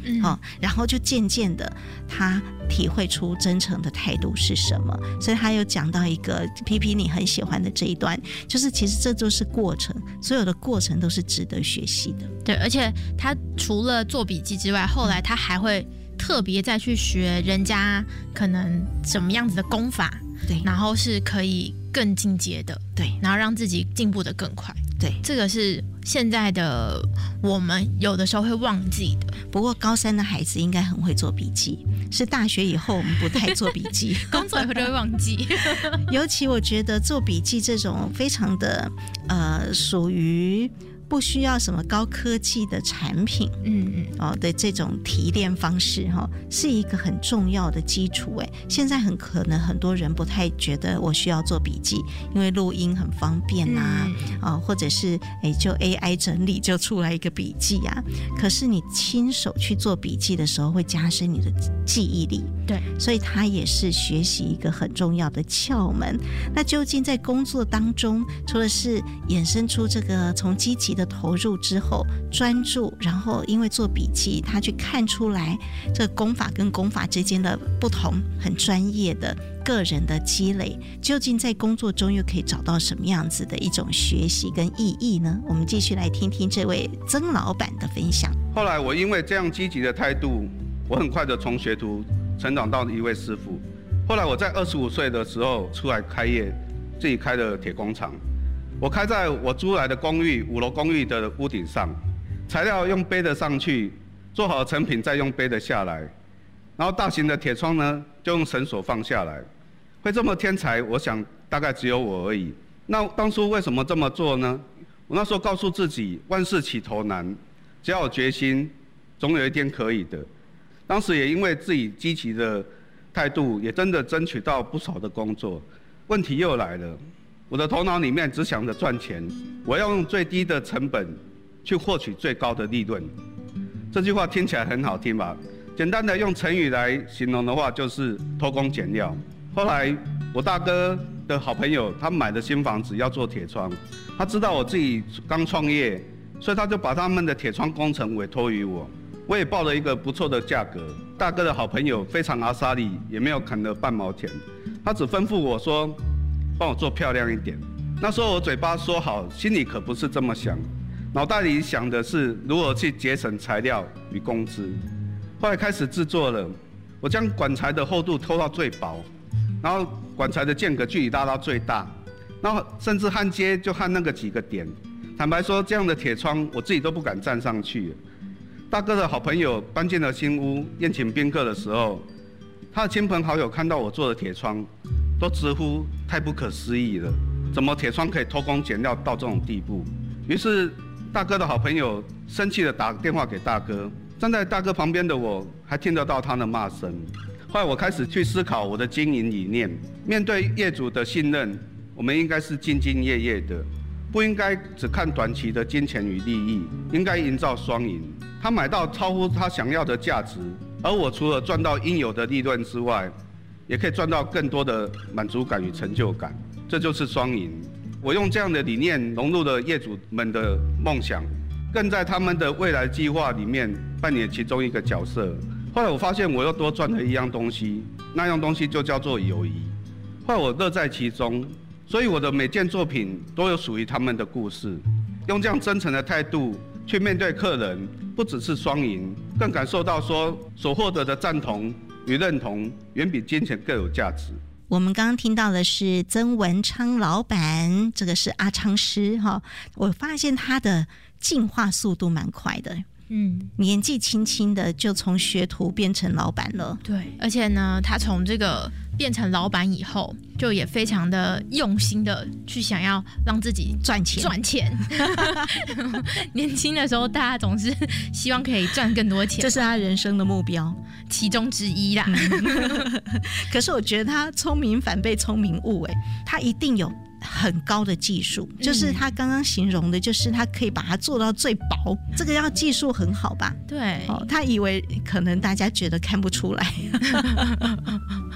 然后就渐渐的他体会出真诚的态度是什么。所以他有讲到一个皮皮你很喜欢的这一段，就是其实这就是过程，所有的过程都是值得学习的。 对，而且他除了做笔记之外，后来他还会特别再去学人家可能什么样子的功法， 对， 然后是可以更进阶的， 对， 然后让自己进步得更快。 对， 这个是现在的我们有的时候会忘记的。 不过高三的孩子应该很会做笔记，是大学以后我们不太做笔记工作以后就会忘记尤其我觉得做笔记这种非常的属于不需要什么高科技的产品的这种提炼方式是一个很重要的基础。现在很可能很多人不太觉得我需要做笔记，因为录音很方便或者是就 AI 整理就出来一个笔记啊。可是你亲手去做笔记的时候会加深你的记忆力， 对， 所以它也是学习一个很重要的窍门。那究竟在工作当中，除了是衍生出这个从积极的投入之后专注，然后因为做笔记他去看出来这个功法跟功法之间的不同，很专业的个人的积累，究竟在工作中又可以找到什么样子的一种学习跟意义呢？我们继续来听听这位曾老板的分享。 后来我因为这样积极的态度，我很快的从学徒成长到一位师傅。后来我在25岁的时候出来开业，自己开了铁工厂。我开在我租来的公寓5楼公寓的屋顶上，材料用背的上去，做好的成品再用背的下来，然后大型的铁窗呢就用绳索放下来。会这么天才，我想大概只有我而已。那当初为什么这么做呢？我那时候告诉自己，万事起头难，只要有决心，总有一天可以的。当时也因为自己积极的态度，也真的争取到不少的工作。问题又来了，我的头脑里面只想着赚钱，我要用最低的成本去获取最高的利润。这句话听起来很好听吧？简单的用成语来形容的话，就是偷工减料。后来我大哥的好朋友，他买的新房子要做铁窗，他知道我自己刚创业，所以他就把他们的铁窗工程委托于我，我也报了一个不错的价格。大哥的好朋友非常阿莎力，也没有砍了半毛钱，他只吩咐我说，帮我做漂亮一点。那时候我嘴巴说好，心里可不是这么想，脑袋里想的是如何去节省材料与工资。后来开始制作了，我将管材的厚度偷到最薄，然后管材的间隔距离拉到最大，然后甚至焊接就焊那个几个点。坦白说，这样的铁窗我自己都不敢站上去。大哥的好朋友搬进了新屋，宴请宾客的时候，他的亲朋好友看到我做的铁窗，都直呼太不可思议了，怎么铁窗可以偷工减料到这种地步？于是大哥的好朋友生气地打电话给大哥，站在大哥旁边的我还听得到他的骂声。后来我开始去思考我的经营理念，面对业主的信任，我们应该是兢兢业业的，不应该只看短期的金钱与利益，应该营造双赢。他买到超乎他想要的价值，而我除了赚到应有的利润之外，也可以赚到更多的满足感与成就感，这就是双赢。我用这样的理念融入了业主们的梦想，更在他们的未来计划里面扮演其中一个角色。后来我发现我又多赚了一样东西，那样东西就叫做友谊。后来我乐在其中，所以我的每件作品都有属于他们的故事。用这样真诚的态度去面对客人，不只是双赢，更感受到说所获得的赞同与认同远比金钱更有价值。 我们刚刚听到的是曾文昌老板，这个是阿昌师我发现他的进化速度蛮快的，年纪轻轻的就从学徒变成老板了。 对，而且呢，他从这个变成老板以后，就也非常的用心的去想要让自己赚钱。年轻的时候，大家总是希望可以赚更多钱， 这是他人生的目标其中之一啦。 可是我觉得他聪明反被聪明误，他一定有很高的技术，就是他刚刚形容的，就是他可以把它做到最薄，这个要技术很好吧？ 对， 他以为可能大家觉得看不出来，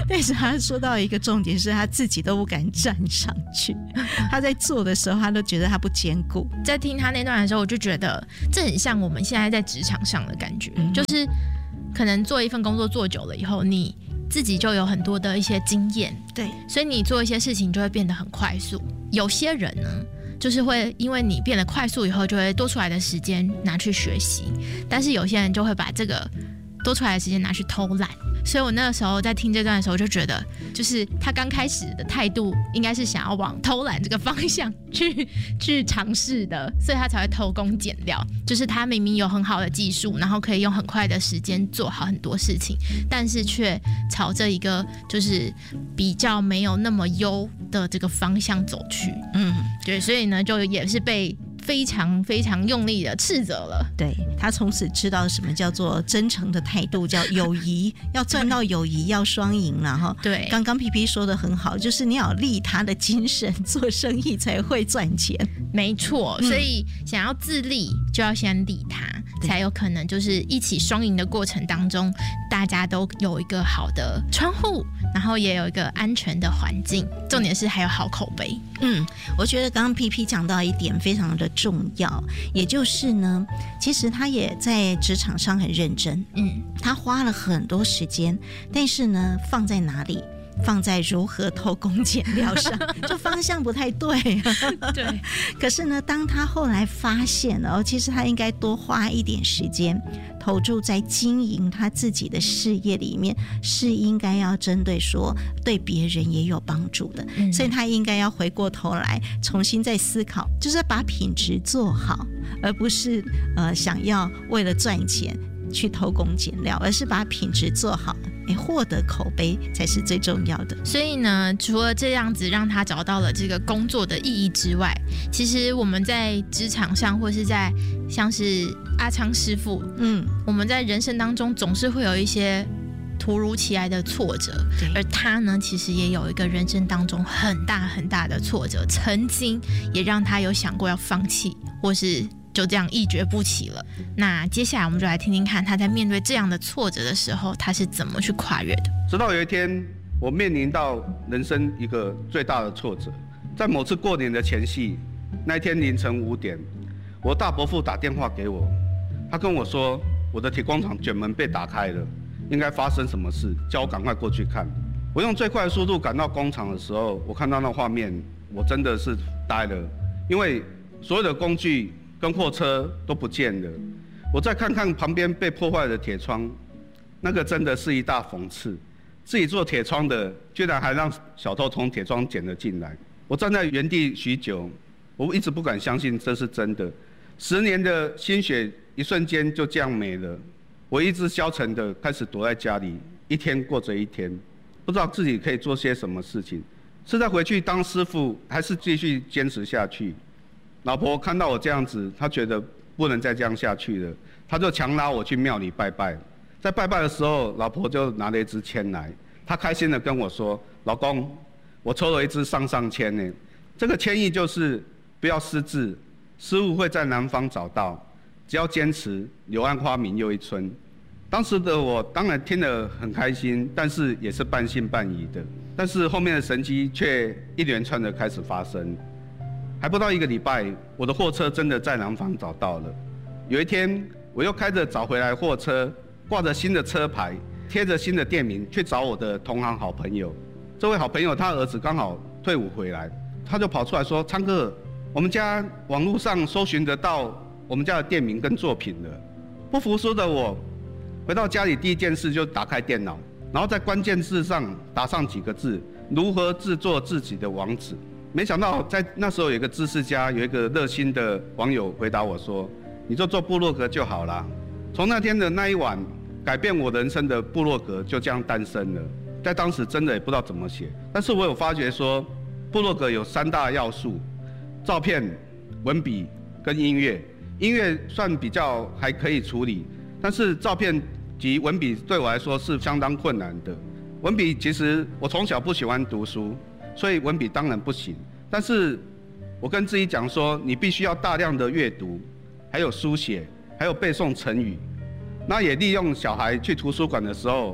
但是他说到一个重点是他自己都不敢站上去，他在做的时候他都觉得他不坚固。 在听他那段的时候，我就觉得这很像我们现在在职场上的感觉，就是可能做一份工作做久了以后，你自己就有很多的一些经验， 对， 所以你做一些事情就会变得很快速。有些人呢，就是会因为你变得快速以后，就会多出来的时间拿去学习，但是有些人就会把这个多出来的时间拿去偷懒。所以我那个时候在听这段的时候，就觉得就是他刚开始的态度应该是想要往偷懒这个方向去尝试的，所以他才会偷工减料。就是他明明有很好的技术，然后可以用很快的时间做好很多事情，但是却朝着一个就是比较没有那么优的这个方向走去。对，所以呢，就也是被非常非常用力的斥责了。 对，他从此知道什么叫做真诚的态度，叫友谊要赚到友谊要双赢了哈。 对， 刚刚 PP 说的很好，就是你要有利他的精神，做生意才会赚钱。 没错，所以想要自立就要先利他，才有可能就是一起双赢的过程当中，大家都有一个好的窗户，然后也有一个安全的环境，重点是还有好口碑。 我觉得刚刚 PP 讲到一点非常的重要，也就是呢，其实他也在职场上很认真，他花了很多时间，但是呢，放在哪里？放在如何偷工减料上，就方向不太对。 对， 可是呢，当他后来发现了，其实他应该多花一点时间投注在经营他自己的事业里面，是应该要针对说对别人也有帮助的，所以他应该要回过头来重新再思考，就是把品质做好，而不是想要为了赚钱去偷工减料，而是把品质做好，获得口碑才是最重要的。 所以呢，除了这样子让他找到了这个工作的意义之外，其实我们在职场上，或是在像是阿昌师傅，我们在人生当中总是会有一些突如其来的挫折，而他呢，其实也有一个人生当中很大很大的挫折，曾经也让他有想过要放弃，或是就这样一蹶不起了。那接下来我们就来听听看他在面对这样的挫折的时候，他是怎么去跨越的。 直到有一天，我面临到人生一个最大的挫折，在某次过年的前夕，那一天凌晨5点，我大伯父打电话给我，他跟我说我的铁工厂卷门被打开了，应该发生什么事，叫我赶快过去看。我用最快的速度赶到工厂的时候，我看到那画面，我真的是呆了，因为所有的工具跟货车都不见了。我再看看旁边被破坏的铁窗，那个真的是一大讽刺。自己做铁窗的，居然还让小偷从铁窗捡了进来。我站在原地许久，我一直不敢相信这是真的。10年的心血，一瞬间就这样没了。我意志消沉的开始躲在家里，一天过着一天，不知道自己可以做些什么事情。是再回去当师傅，还是继续坚持下去？老婆看到我这样子，她觉得不能再这样下去了，她就强拉我去庙里拜拜。在拜拜的时候，老婆就拿了一支签来，她开心的跟我说：“老公，我抽了一支上上签呢。这个签意就是不要失志，失误会在南方找到，只要坚持，柳暗花明又一村。”当时的我当然听得很开心，但是也是半信半疑的。但是后面的神迹却一连串的开始发生。还不到1个礼拜，我的货车真的在南方找到了。有一天，我又开着找回来货车，挂着新的车牌，贴着新的店名，去找我的同行好朋友。这位好朋友他儿子刚好退伍回来，他就跑出来说：“昌哥，我们家网络上搜寻得到我们家的店名跟作品了。”不服输的我，回到家里第一件事就打开电脑，然后在关键字上打上几个字：如何制作自己的网址。没想到在那时候有一个知识家，有一个热心的网友回答我说：“你就做部落格就好啦。”从那天的那一晚，改变我人生的部落格就这样诞生了。在当时真的也不知道怎么写，但是我有发觉说，部落格有3大要素：照片、文笔跟音乐。音乐算比较还可以处理，但是照片及文笔对我来说是相当困难的。文笔其实我从小不喜欢读书，所以文笔当然不行。但是我跟自己讲说，你必须要大量的阅读，还有书写，还有背诵成语。那也利用小孩去图书馆的时候，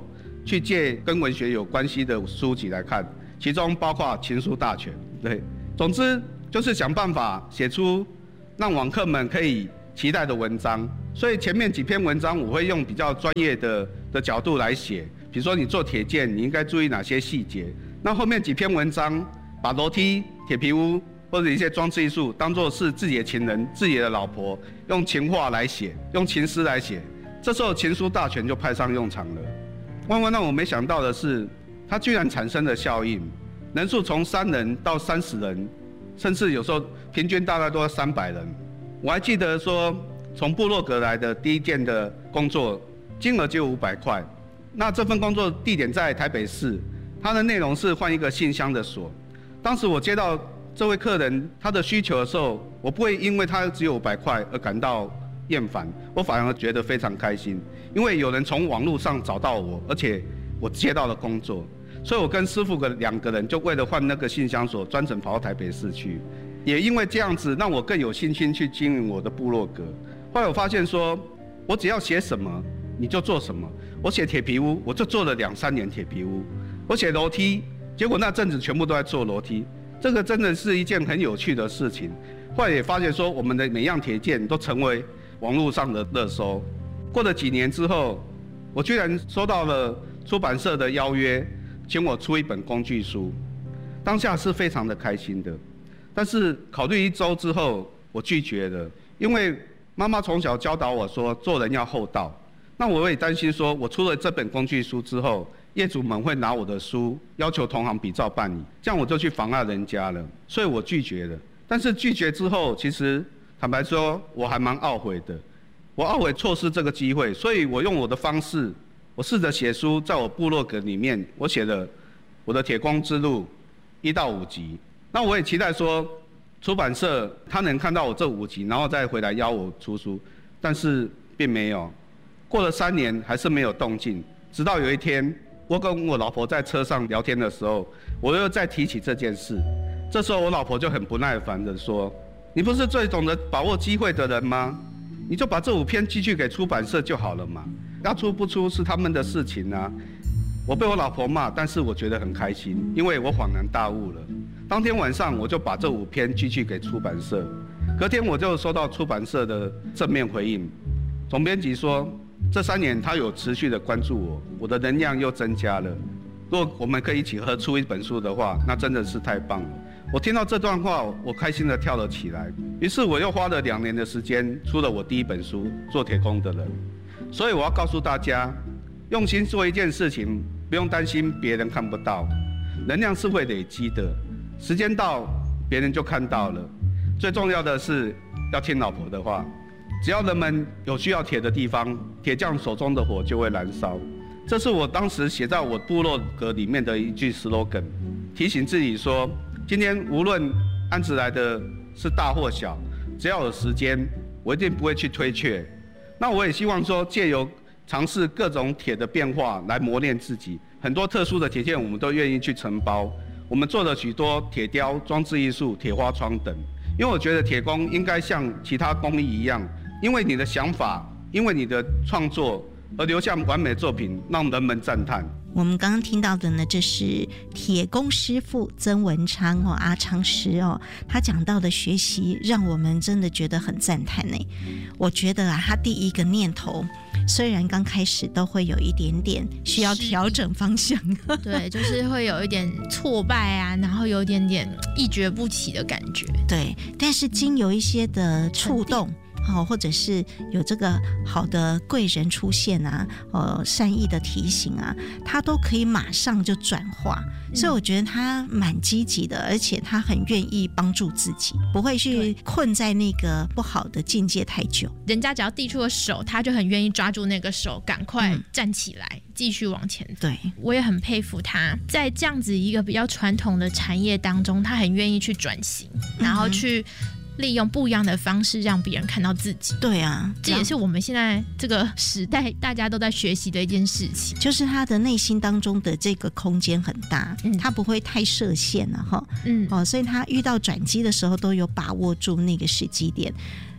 去借跟文学有关系的书籍来看，其中包括《情书大全》。对，总之就是想办法写出让网客们可以期待的文章。所以前面几篇文章我会用比较专业的角度来写，比如说你做铁件，你应该注意哪些细节。那后面几篇文章把楼梯、铁皮屋或者一些装置艺术当作是自己的情人、自己的老婆，用情话来写，用情诗来写。这时候情书大全就派上用场了。万万让我没想到的是，它居然产生了效应，人数从3人到30人，甚至有时候平均大概都要300人。我还记得说，从部落格来的第一件的工作，金额就500块。那这份工作地点在台北市，它的内容是换一个信箱的锁。当时我接到这位客人他的需求的时候，我不会因为他只有500块而感到厌烦，我反而觉得非常开心，因为有人从网络上找到我，而且我接到了工作，所以我跟师傅2个人就为了换那个信箱锁，专程跑到台北市去。也因为这样子，让我更有信心去经营我的部落格。后来我发现说，我只要写什么你就做什么。我写铁皮屋，我就做了2-3年铁皮屋；我写楼梯，结果那阵子全部都在做楼梯。这个真的是一件很有趣的事情。后来也发现说，我们的每样铁件都成为网络上的热搜。过了几年之后，我居然收到了出版社的邀约，请我出一本工具书。当下是非常的开心的，但是考虑1周之后，我拒绝了，因为妈妈从小教导我说，做人要厚道。那我也担心说，我出了这本工具书之后，业主们会拿我的书要求同行比照办理，这样我就去妨碍人家了，所以我拒绝了。但是拒绝之后，其实坦白说，我还蛮懊悔的。我懊悔错失这个机会，所以我用我的方式，我试着写书，在我部落格里面，我写了我的铁工之路1到5集。那我也期待说，出版社他能看到我这5集，然后再回来邀我出书，但是并没有。过了3年，还是没有动静。直到有一天，我跟我老婆在车上聊天的时候，我又再提起这件事。这时候我老婆就很不耐烦地说：“你不是最懂得把握机会的人吗？你就把这5篇寄去给出版社就好了嘛，要出不出是他们的事情啊。”我被我老婆骂，但是我觉得很开心，因为我恍然大悟了。当天晚上我就把这5篇寄去给出版社，隔天我就收到出版社的正面回应。总编辑说，这3年他有持续的关注我，我的能量又增加了。如果我们可以一起合出一本书的话，那真的是太棒了。我听到这段话，我开心地跳了起来。于是我又花了2年的时间，出了我第1本书《做铁工的人》。所以我要告诉大家，用心做一件事情，不用担心别人看不到，能量是会累积的，时间到，别人就看到了。最重要的是要听老婆的话，只要人们有需要铁的地方，铁匠手中的火就会燃烧。这是我当时写在我部落格里面的一句 slogan， 提醒自己说，今天无论案子来的是大或小，只要有时间，我一定不会去推却。那我也希望说，借由尝试各种铁的变化来磨练自己。很多特殊的铁件我们都愿意去承包，我们做了许多铁雕、装置艺术、铁花窗等。因为我觉得铁工应该像其他工艺一样，因为你的想法，因为你的创作而留下完美作品，让人们赞叹。 我们刚刚听到的呢，这是铁工师傅曾文昌阿昌师他讲到的学习，让我们真的觉得很赞叹呢。我觉得他第一个念头，虽然刚开始都会有一点点需要调整方向， 对，就是会有一点挫败啊，然后有一点点一蹶不起的感觉， 对，但是经有一些的触动。或者是有这个好的贵人出现啊，善意的提醒啊，他都可以马上就转化，所以我觉得他蛮积极的，而且他很愿意帮助自己，不会去困在那个不好的境界太久。 人家只要递出了手，他就很愿意抓住那个手，赶快站起来，继续往前走。 对， 我也很佩服他，在这样子一个比较传统的产业当中，他很愿意去转型，然后去利用不一样的方式让别人看到自己。 对啊， 这也是我们现在这个时代大家都在学习的一件事情， 就是他的内心当中的这个空间很大，他不会太设限了所以他遇到转机的时候都有把握住那个时机点。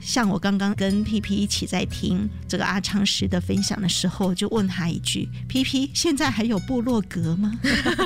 像我刚刚跟 PP 一起在听这个阿昌师的分享的时候，我就问他一句 PP 现在还有部落格吗？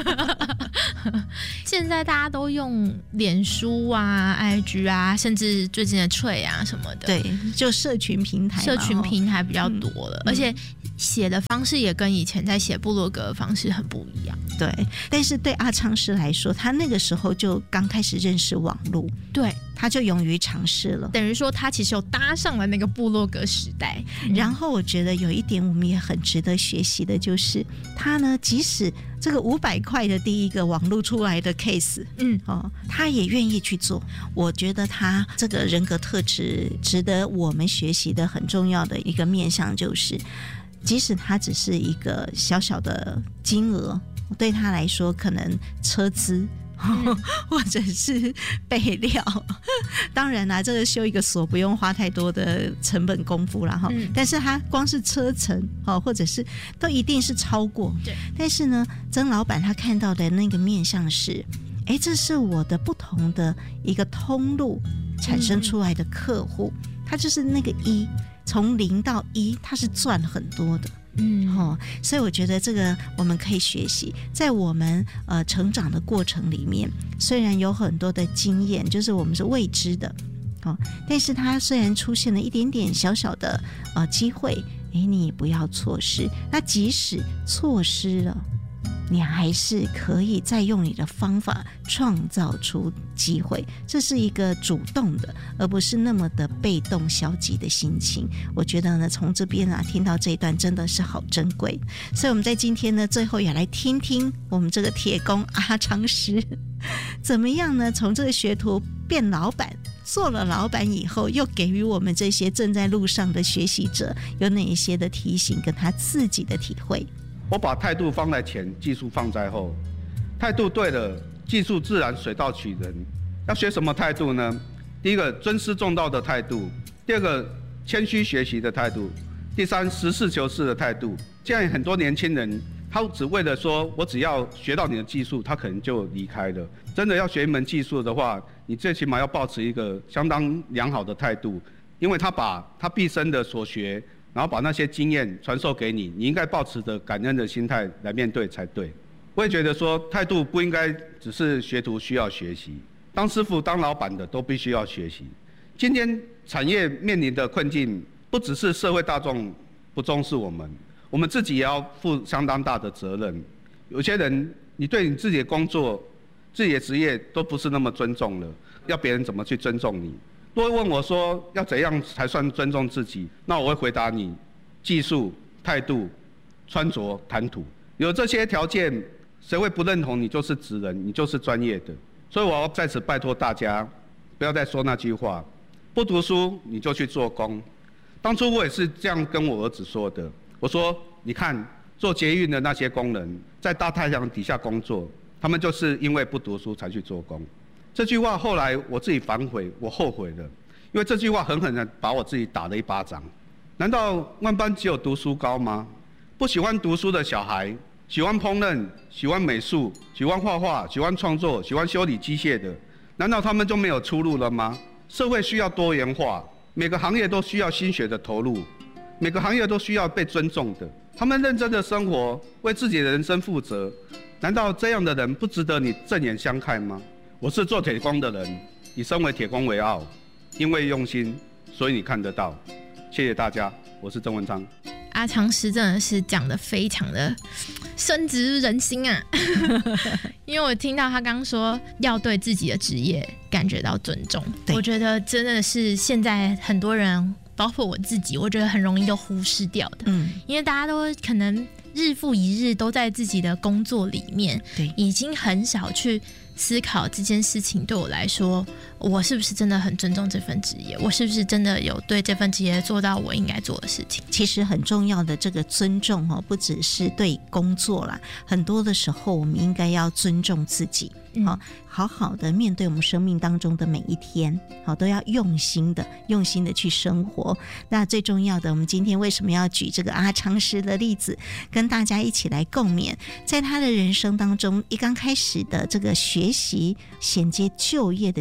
现在大家都用脸书啊 IG 啊，甚至最近的Trade啊什么的， 对，就社群平台比较多了，而且写的方式也跟以前在写部落格的方式很不一样。 对，但是对阿昌师来说，他那个时候就刚开始认识网络， 对， 他就勇于尝试了， 等于说他其实有搭上了那个部落格时代。 然后我觉得有一点我们也很值得学习的，就是他呢，即使这个500块的第一个网络出来的 case，他也愿意去做。我觉得他这个人格特质值得我们学习的很重要的一个面向，就是即使他只是一个小小的金额，对他来说可能车资或者是备料，当然啦，这个修一个锁不用花太多的成本功夫啦但是他光是车程或者是都一定是超过。 对， 但是呢，曾老板他看到的那个面向是，这是我的不同的一个通路产生出来的客户，他就是那个从0到1，他是赚很多的。所以我觉得这个我们可以学习，在我们成长的过程里面，虽然有很多的经验，就是我们是未知的，但是它虽然出现了一点点小小的机会，你也不要错失。那即使错失了，你还是可以再用你的方法创造出机会，这是一个主动的，而不是那么的被动消极的心情。我觉得呢，从这边听到这一段真的是好珍贵。所以我们在今天呢，最后也来听听我们这个铁工阿昌师怎么样呢，从这个学徒变老板，做了老板以后，又给予我们这些正在路上的学习者有哪一些的提醒跟他自己的体会。 我把态度放在前，技术放在后。态度对了，技术自然水到渠成。要学什么态度呢？第一个，尊师重道的态度；第二个，谦虚学习的态度；第三，实事求是的态度。现在很多年轻人，他只为了说我只要学到你的技术，他可能就离开了。真的要学一门技术的话，你最起码要保持一个相当良好的态度，因为他把他毕生的所学，然后把那些经验传授给你，你应该抱持着感恩的心态来面对才对。我也觉得说，态度不应该只是学徒需要学习，当师傅、当老板的都必须要学习。今天产业面临的困境，不只是社会大众不重视我们，我们自己也要负相当大的责任。有些人，你对你自己的工作、自己的职业都不是那么尊重了，要别人怎么去尊重你？如果问我说要怎样才算尊重自己，那我会回答你：技术、态度、穿着、谈吐，有这些条件，谁会不认同你就是职人，你就是专业的？所以我要在此拜托大家，不要再说那句话：不读书你就去做工。当初我也是这样跟我儿子说的，我说：你看做捷运的那些工人，在大太阳底下工作，他们就是因为不读书才去做工。这句话后来我自己反悔，我后悔了，因为这句话狠狠地把我自己打了一巴掌。难道万般只有读书高吗？不喜欢读书的小孩，喜欢烹饪、喜欢美术、喜欢画画、喜欢创作、喜欢修理机械的，难道他们就没有出路了吗？社会需要多元化，每个行业都需要心血的投入，每个行业都需要被尊重的。他们认真的生活，为自己的人生负责，难道这样的人不值得你正眼相看吗？我是做铁工的人，以身为铁工为傲，因为用心，所以你看得到。谢谢大家，我是郑文昌。 阿昌师真的是讲得非常的深植人心啊因为我听到他刚刚说要对自己的职业感觉到尊重，我觉得真的是现在很多人，包括我自己，我觉得很容易都忽视掉的。因为大家都可能日复一日都在自己的工作里面，已经很少去思考这件事情对我来说，我是不是真的很尊重这份职业，我是不是真的有对这份职业做到我应该做的事情。 其实很重要的这个尊重不只是对工作啦，很多的时候我们应该要尊重自己，好好的面对我们生命当中的每一天，都要用心的去生活。那最重要的，我们今天为什么要举这个阿昌师的例子跟大家一起来共勉？在他的人生当中，一刚开始的这个学习衔接就业的这个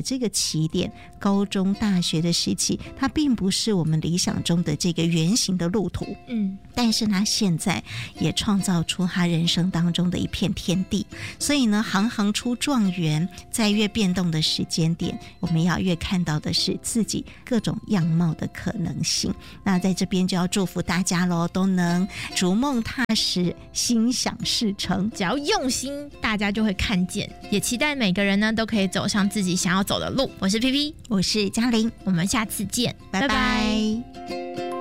起点，高中大学的时期，它并不是我们理想中的这个圆形的路途，但是他现在也创造出他人生当中的一片天地。所以呢，行行出状元，在越变动的时间点，我们要越看到的是自己各种样貌的可能性。那在这边就要祝福大家咯，都能逐梦踏实，心想事成。 只要用心，大家就会看见。也期待每个人呢都可以走上自己想要走的路。我是 PP， 我是嘉玲， 我们下次见， 拜拜。